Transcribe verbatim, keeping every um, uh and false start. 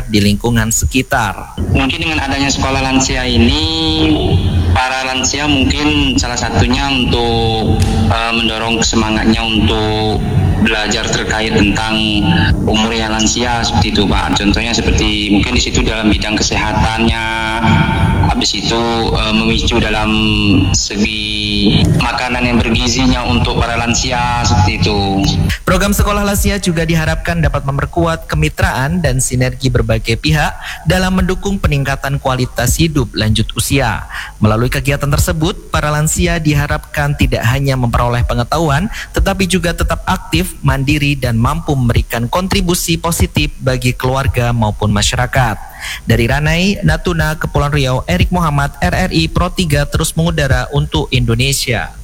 masyarakat di lingkungan sekitar. Mungkin dengan adanya sekolah lansia ini, para lansia mungkin salah satunya untuk uh, mendorong semangatnya untuk belajar terkait tentang umur yang lansia seperti itu, Pak. Contohnya seperti mungkin di situ dalam bidang kesehatannya, habis itu uh, memicu dalam segi makanan yang bergizinya untuk para lansia seperti itu. Program sekolah lansia juga diharapkan dapat memperkuat kemitraan dan sinergi berbagai pihak dalam mendukung peningkatan kualitas hidup lanjut usia. Melalui kegiatan tersebut, para lansia diharapkan tidak hanya memperoleh pengetahuan, tetapi juga tetap aktif, mandiri, dan mampu memberikan kontribusi positif bagi keluarga maupun masyarakat. Dari Ranai, Natuna, Kepulauan Riau, Erik Muhammad, R R I Pro tiga terus mengudara untuk Indonesia.